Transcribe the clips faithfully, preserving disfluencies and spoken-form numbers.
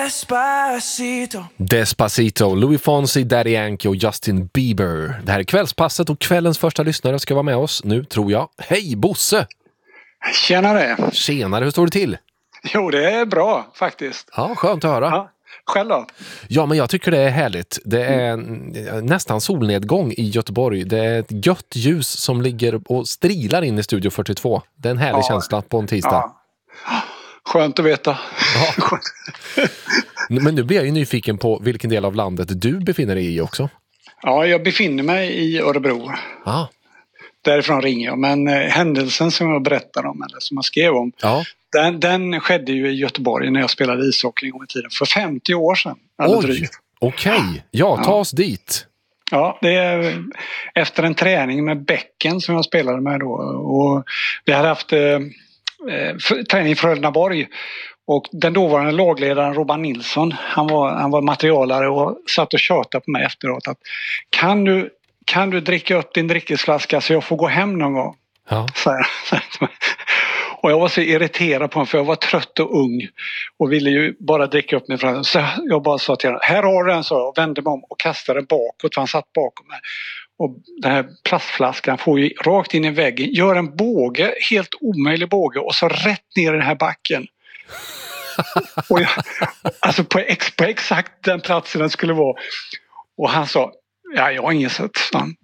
Despacito. Despacito, Louis Fonsi, Daddy Yankee och Justin Bieber. Det här är kvällspasset och kvällens första lyssnare ska vara med oss nu, tror jag. Hej Bosse! Tjenare! Tjenare, hur står det till? Jo, det är bra faktiskt. Ja, skönt att höra. Ja, själv då? Ja, men jag tycker det är härligt. Det är nästan solnedgång i Göteborg. Det är ett gött ljus som ligger och strilar in i Studio fyrtiotvå. Det är en härlig Ja. känsla på en tisdag. Ja. Skönt att veta. Ja. Men nu blir jag ju nyfiken på vilken del av landet du befinner dig i också. Ja, jag befinner mig i Örebro. Ja. Därifrån ringer jag. Men eh, händelsen som jag berättar om, eller som jag skrev om, Ja. den, den skedde ju i Göteborg när jag spelade ishockey en gång i tiden. För femtio år sedan. Oj, okej. Okay. Ja, ta oss dit. Ja, det är efter en träning med bäcken som jag spelade med då. Och vi hade haft eh, för, träning i Frölundaborg. Och den dåvarande lagledaren Robban Nilsson, han var, han var materialare och satt och tjatade på mig efteråt att kan du, kan du dricka upp din drickesflaska så jag får gå hem någon gång? Ja. Så här. Och jag var så irriterad på honom för jag var trött och ung och ville ju bara dricka upp min flaska. Så jag bara sa till honom, här har du den, så jag vände mig om och kastade den bakåt för han satt bakom mig. Och den här plastflaskan får ju rakt in i väggen, gör en båge, helt omöjlig båge och så rätt ner i den här backen. Och jag, alltså på, ex, på exakt den platsen den skulle vara. Och han sa, ja jag har ingen sett.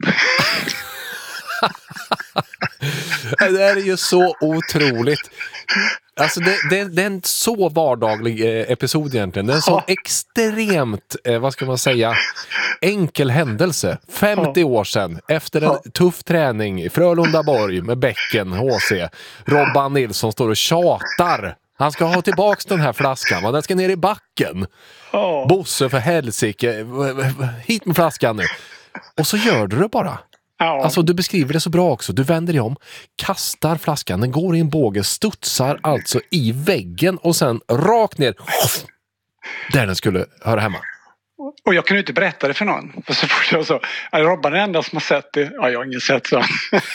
Det är ju så otroligt. Alltså det, det, det är en så vardaglig eh, episod egentligen. Det är en så extremt, eh, vad ska man säga, enkel händelse. femtio år sedan, efter en tuff träning i Frölundaborg med bäcken H C. Robban Nilsson står och tjatar. Han ska ha tillbaks den här flaskan, och den ska ner i backen. Oh. Bosse för helsike, hit med flaskan nu. Och så gör du det bara. Ja. Alltså du beskriver det så bra också. Du vänder dig om, kastar flaskan, den går i en båge, studsar alltså i väggen och sen rakt ner där den skulle höra hemma. Och jag kunde inte berätta det för någon. För så fort jag sa, är Robban den enda som har sett det? Ja, jag har ingen sett så.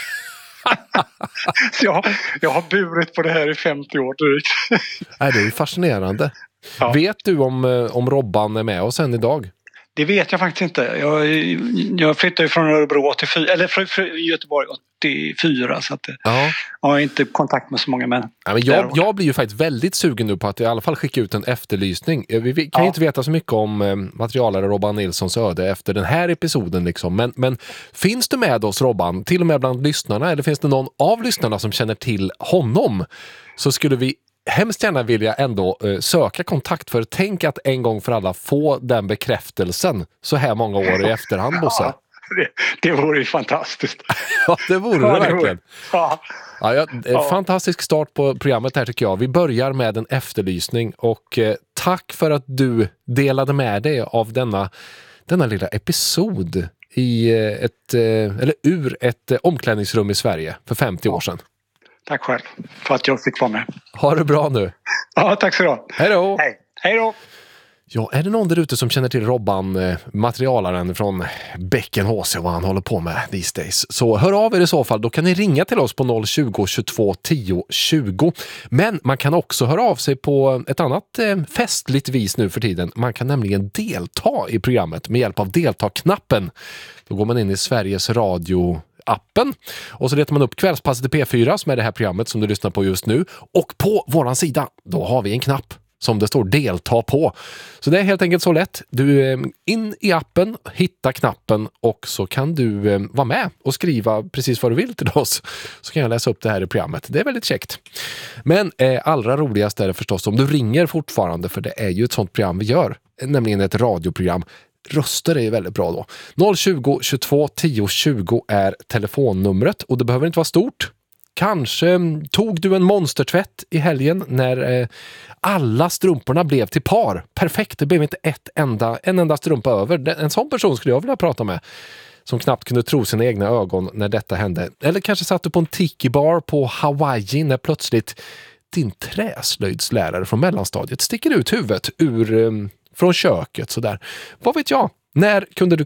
Så jag, jag har burit på det här i femtio år drygt. Nej, det är ju fascinerande. Ja. Vet du om, om Robban är med oss än idag? Det vet jag faktiskt inte. Jag, jag flyttade från Örebro åttiofyra, eller från, från Göteborg åttiofyra, så att ja. Jag har inte kontakt med så många män. Ja, men jag, jag blir ju faktiskt väldigt sugen nu på att i alla fall skicka ut en efterlysning. Vi, vi kan ja. ju inte veta så mycket om eh, materialare Robban Nilssons öde efter den här episoden liksom. Men, men finns du med oss, Robban, till och med bland lyssnarna, eller finns det någon av lyssnarna som känner till honom, så skulle vi hemskt gärna vilja ändå uh, söka kontakt, för tänk att en gång för alla få den bekräftelsen så här många år i efterhand, Bosse. Ja, det, det vore ju fantastiskt. Ja, det vore ja, det verkligen. Vore. Ja. Ja, ja, ja. Fantastisk start på programmet här tycker jag. Vi börjar med en efterlysning och eh, tack för att du delade med dig av denna, denna lilla episod i eh, ett, eh, eller ur ett eh, omklädningsrum i Sverige för femtio år sedan. Tack själv för att jag fick vara med. Ha det bra nu. Ja, tack så då. Hej då. Hej. Hej då. Ja, är det någon där ute som känner till Robban, eh, materialaren från Bäcken H C och vad han håller på med these days, så hör av er i så fall. Då kan ni ringa till oss på noll tjugo, tjugotvå, tio, tjugo. Men man kan också höra av sig på ett annat eh, festligt vis nu för tiden. Man kan nämligen delta i programmet med hjälp av delta-knappen. Då går man in i Sveriges Radio appen och så letar man upp Kvällspasset i P fyra som är det här programmet som du lyssnar på just nu, och på våran sida då har vi en knapp som det står delta på. Så det är helt enkelt så lätt. Du in i appen, hitta knappen och så kan du vara med och skriva precis vad du vill till oss. Så kan jag läsa upp det här i programmet. Det är väldigt käckt. Men eh, allra roligast är det förstås om du ringer fortfarande, för det är ju ett sånt program vi gör, nämligen ett radioprogram. Röster är ju väldigt bra då. noll tjugo, tjugotvå, tio, tjugo är telefonnumret och det behöver inte vara stort. Kanske tog du en monstertvätt i helgen när eh, alla strumporna blev till par. Perfekt, det blev inte ett enda, en enda strumpa över. En sån person skulle jag vilja prata med, som knappt kunde tro sina egna ögon när detta hände. Eller kanske satt du på en tiki-bar på Hawaii när plötsligt din träslöjdslärare från mellanstadiet sticker ut huvudet ur, eh, från köket. Sådär. Vad vet jag? När kunde du